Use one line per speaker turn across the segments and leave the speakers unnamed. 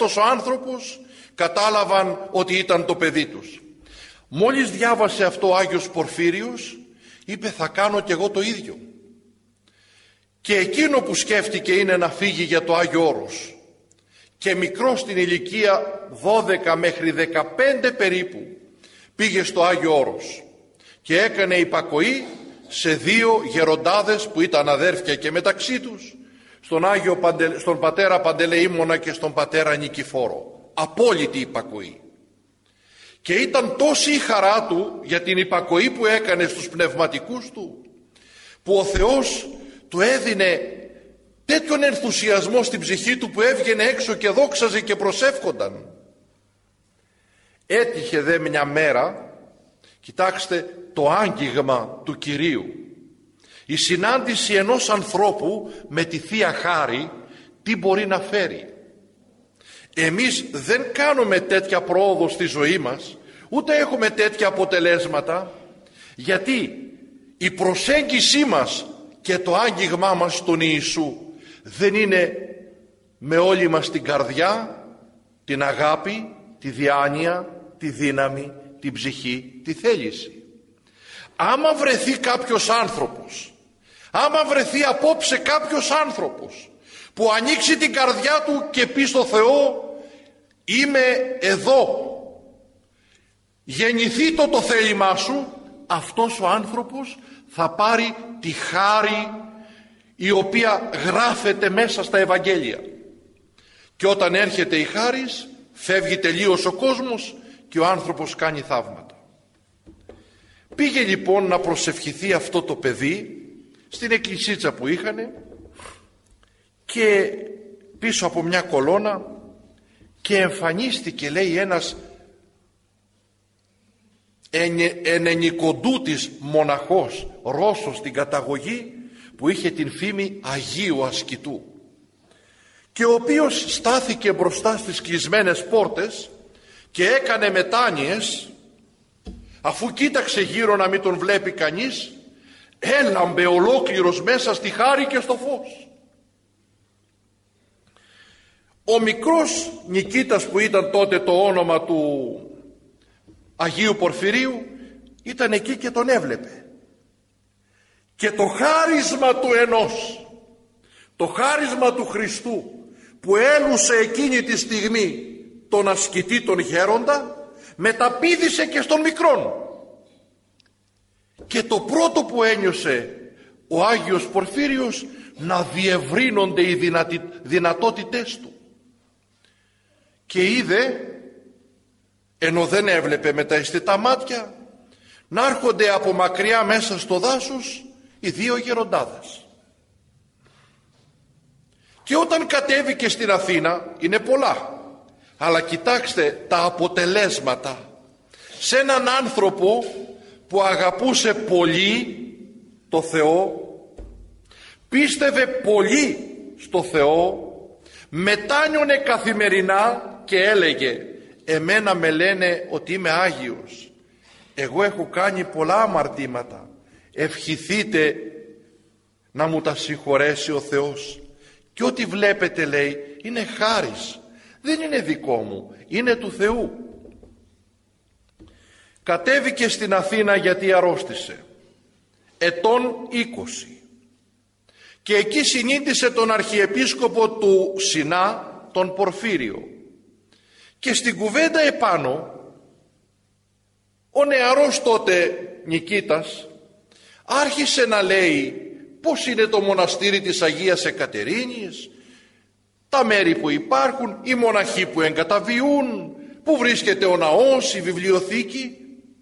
αυτός ο άνθρωπος, κατάλαβαν ότι ήταν το παιδί τους. Μόλις διάβασε αυτό ο Άγιος Πορφύριος, είπε θα κάνω κι εγώ το ίδιο. Και εκείνο που σκέφτηκε είναι να φύγει για το Άγιο Όρος. Και μικρός στην ηλικία 12 μέχρι 15 περίπου πήγε στο Άγιο Όρος και έκανε υπακοή σε δύο γεροντάδες που ήταν αδέρφια και μεταξύ τους, στον πατέρα Παντελεήμονα και στον πατέρα Νικηφόρο. Απόλυτη υπακοή. Και ήταν τόση η χαρά του για την υπακοή που έκανε στους πνευματικούς του, που ο Θεός του έδινε τέτοιον ενθουσιασμό στην ψυχή του που έβγαινε έξω και δόξαζε και προσεύχονταν. Έτυχε δε μια μέρα, κοιτάξτε το άγγιγμα του Κυρίου, η συνάντηση ενός ανθρώπου με τη Θεία Χάρη τι μπορεί να φέρει. Εμείς δεν κάνουμε τέτοια πρόοδο στη ζωή μας, ούτε έχουμε τέτοια αποτελέσματα, γιατί η προσέγγιση μας και το άγγιγμά μας στον Ιησού δεν είναι με όλη μας την καρδιά, την αγάπη, τη διάνοια, τη δύναμη, την ψυχή, τη θέληση. Άμα βρεθεί κάποιος άνθρωπος, άμα βρεθεί απόψε κάποιος άνθρωπος που ανοίξει την καρδιά του και πει στο Θεό είμαι εδώ, γεννηθεί το θέλημά σου, αυτός ο άνθρωπος θα πάρει τη χάρη η οποία γράφεται μέσα στα Ευαγγέλια. Και όταν έρχεται η χάρις, φεύγει τελείως ο κόσμος και ο άνθρωπος κάνει θαύματα. Πήγε λοιπόν να προσευχηθεί αυτό το παιδί στην εκκλησίτσα που είχανε και πίσω από μια κολόνα και εμφανίστηκε, λέει, ένας ενενικοντούτης μοναχός, Ρώσος στην καταγωγή, που είχε την φήμη Αγίου Ασκητού και ο οποίος στάθηκε μπροστά στις κλεισμένες πόρτες και έκανε μετάνοιες. Αφού κοίταξε γύρω να μην τον βλέπει κανείς, έλαμπε ολόκληρος μέσα στη χάρη και στο φως. Ο μικρός Νικήτας, που ήταν τότε το όνομα του Αγίου Πορφυρίου, ήταν εκεί και τον έβλεπε. Και το χάρισμα του ενός, το χάρισμα του Χριστού που έλουσε εκείνη τη στιγμή τον ασκητή, τον γέροντα, μεταπήδησε και στον μικρόν. Και το πρώτο που ένιωσε ο Άγιος Πορφύριος, να διευρύνονται οι δυνατότητές του. Και είδε, ενώ δεν έβλεπε με τα αισθητά μάτια, να έρχονται από μακριά μέσα στο δάσος οι δύο γεροντάδες. Και όταν κατέβηκε στην Αθήνα, είναι πολλά, αλλά κοιτάξτε τα αποτελέσματα σε έναν άνθρωπο που αγαπούσε πολύ το Θεό, πίστευε πολύ στο Θεό, μετάνιωνε καθημερινά και έλεγε εμένα με λένε ότι είμαι Άγιος, εγώ έχω κάνει πολλά αμαρτήματα, ευχηθείτε να μου τα συγχωρέσει ο Θεός, και ό,τι βλέπετε, λέει, είναι χάρις, δεν είναι δικό μου, είναι του Θεού. Κατέβηκε στην Αθήνα γιατί αρρώστησε, ετών 20, και εκεί συνήντησε τον Αρχιεπίσκοπο του Σινά, τον Πορφύριο, και στην κουβέντα επάνω ο νεαρός τότε Νικήτας άρχισε να λέει πώς είναι το μοναστήρι της Αγίας Εκατερίνης, τα μέρη που υπάρχουν, οι μοναχοί που εγκαταβιούν, που βρίσκεται ο ναός, η βιβλιοθήκη.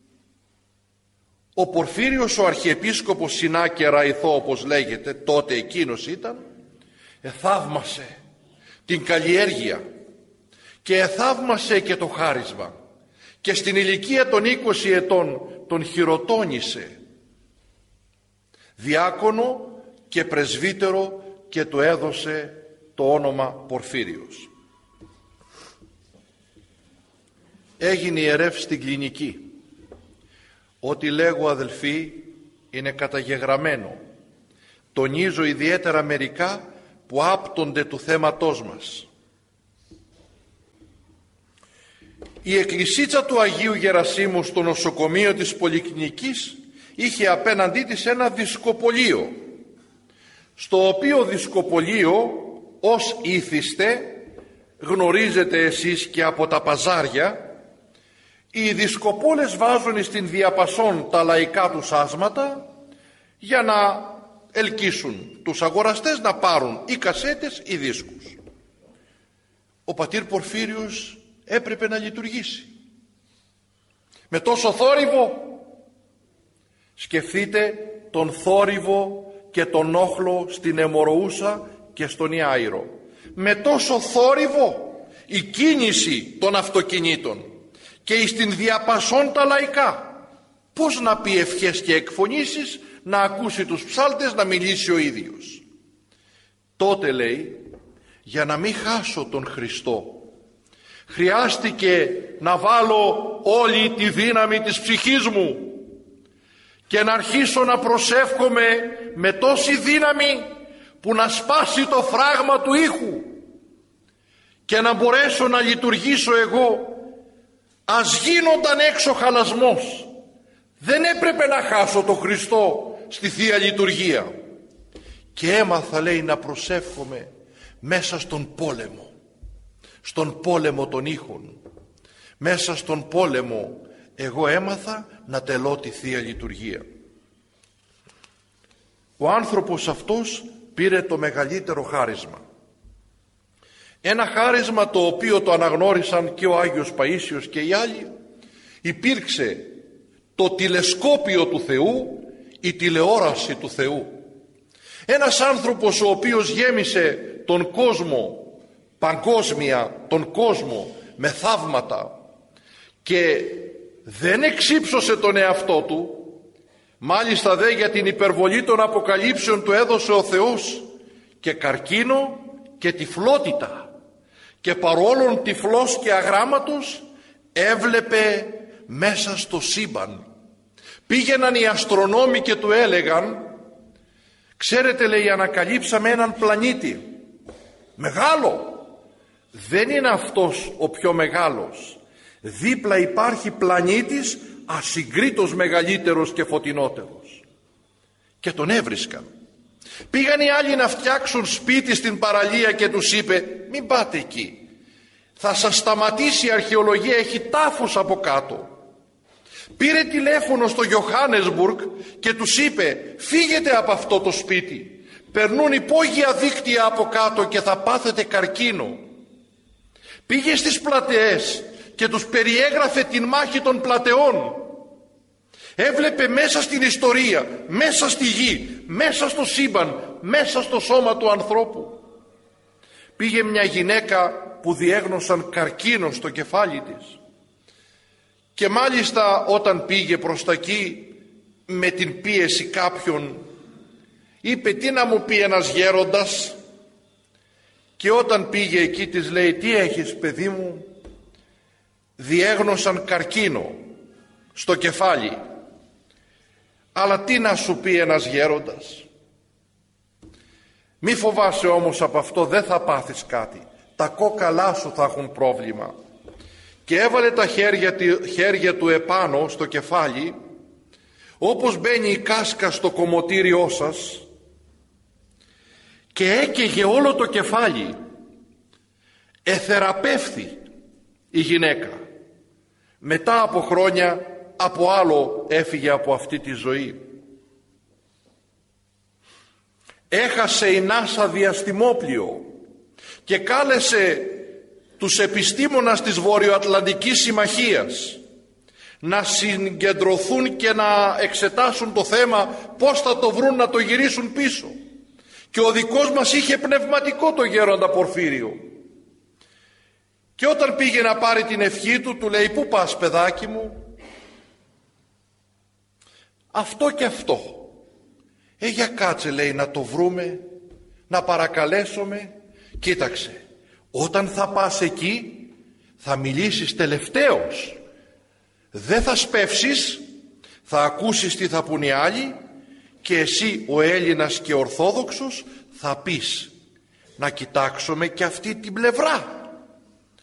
Ο Πορφύριος, ο Αρχιεπίσκοπος Σινά και Ραϊθό, όπως λέγεται, τότε εκείνος ήταν, εθαύμασε την καλλιέργεια και εθαύμασε και το χάρισμα, και στην ηλικία των 20 ετών τον χειροτώνησε διάκονο και πρεσβύτερο και του έδωσε το όνομα Πορφύριος. Έγινε ιερεύς στην κλινική. Ό,τι λέγω, αδελφοί, είναι καταγεγραμμένο. Τονίζω ιδιαίτερα μερικά που άπτονται του θέματός μας. η εκκλησίτσα του Αγίου Γερασίμου στο νοσοκομείο της Πολυκλινικής είχε απέναντί της ένα δισκοπολείο, στο οποίο δισκοπολείο ως ήθιστε, γνωρίζετε εσείς και από τα παζάρια, οι δισκοπόλες βάζουν στην διαπασόν τα λαϊκά τους άσματα για να ελκύσουν τους αγοραστές να πάρουν ή κασέτες ή δίσκους. Ο πατήρ Πορφύριος έπρεπε να λειτουργήσει με τόσο θόρυβο. Σκεφτείτε τον θόρυβο και τον όχλο στην Αιμοροούσα και στον Ιάηρο. Με τόσο θόρυβο η κίνηση των αυτοκινήτων και στην διαπασόν τα λαϊκά. Πώς να πει ευχές και εκφωνήσεις, να ακούσει τους ψάλτες, να μιλήσει ο ίδιος. Τότε λέει, για να μην χάσω τον Χριστό, χρειάστηκε να βάλω όλη τη δύναμη της ψυχής μου και να αρχίσω να προσεύχομαι με τόση δύναμη που να σπάσει το φράγμα του ήχου και να μπορέσω να λειτουργήσω εγώ. Ας γίνονταν έξω χαλασμός, δεν έπρεπε να χάσω τον Χριστό στη Θεία Λειτουργία. Και έμαθα, λέει, να προσεύχομαι μέσα στον πόλεμο, στον πόλεμο των ήχων. Μέσα στον πόλεμο εγώ έμαθα να τελώ τη Θεία Λειτουργία. Ο άνθρωπος αυτός πήρε το μεγαλύτερο χάρισμα. Ένα χάρισμα το οποίο το αναγνώρισαν και ο Άγιος Παΐσιος και οι άλλοι. Υπήρξε το τηλεσκόπιο του Θεού, η τηλεόραση του Θεού. Ένας άνθρωπος ο οποίος γέμισε τον κόσμο παγκόσμια, τον κόσμο με θαύματα και δεν εξύψωσε τον εαυτό του, μάλιστα δε για την υπερβολή των αποκαλύψεων του έδωσε ο Θεός και καρκίνο και τυφλότητα, και παρόλον τυφλός και αγράμματος έβλεπε μέσα στο σύμπαν. Πήγαιναν οι αστρονόμοι και του έλεγαν, ξέρετε, λέει, ανακαλύψαμε έναν πλανήτη μεγάλο. Δεν είναι αυτός ο πιο μεγάλος, δίπλα υπάρχει πλανήτης ασυγκρίτως μεγαλύτερος και φωτεινότερος. Και τον έβρισκαν. Πήγαν οι άλλοι να φτιάξουν σπίτι στην παραλία και τους είπε, μην πάτε εκεί, θα σας σταματήσει η αρχαιολογία, έχει τάφους από κάτω. Πήρε τηλέφωνο στο Johannesburg και τους είπε, φύγετε από αυτό το σπίτι, περνούν υπόγεια δίκτυα από κάτω και θα πάθετε καρκίνο. Πήγε στις πλατεές και τους περιέγραφε την μάχη των πλατεών. Έβλεπε μέσα στην ιστορία, μέσα στη γη, μέσα στο σύμπαν, μέσα στο σώμα του ανθρώπου. Πήγε μια γυναίκα που διέγνωσαν καρκίνο στο κεφάλι της. Και μάλιστα όταν πήγε προς τα εκεί με την πίεση κάποιον, είπε, τι να μου πει ένας γέροντας. Και όταν πήγε εκεί της λέει, τι έχεις παιδί μου? Διέγνωσαν καρκίνο στο κεφάλι. Αλλά τι να σου πει ένας γέροντας? Μη φοβάσαι όμως από αυτό, δεν θα πάθεις κάτι. Τα κόκαλά σου θα έχουν πρόβλημα. Και έβαλε τα χέρια του επάνω στο κεφάλι, όπως μπαίνει η κάσκα στο κομμωτήριό σας, και έκαιγε όλο το κεφάλι. Εθεραπεύθη η γυναίκα. Μετά από χρόνια από άλλο έφυγε από αυτή τη ζωή. Έχασε η NASA διαστημόπλιο και κάλεσε τους επιστήμονες της Βορειοατλαντικής Συμμαχίας να συγκεντρωθούν και να εξετάσουν το θέμα πώς θα το βρουν να το γυρίσουν πίσω. Και ο δικός μας είχε πνευματικό το γέροντα Πορφύριο. Και όταν πήγε να πάρει την ευχή του, του λέει, πού πας παιδάκι μου? Αυτό και αυτό. Για κάτσε, λέει, να το βρούμε, να παρακαλέσουμε. Κοίταξε, όταν θα πας εκεί θα μιλήσεις τελευταίος, δεν θα σπεύσεις, θα ακούσεις τι θα πουν οι άλλοι και εσύ ο Έλληνας και Ορθόδοξος θα πεις, να κοιτάξουμε και αυτή την πλευρά.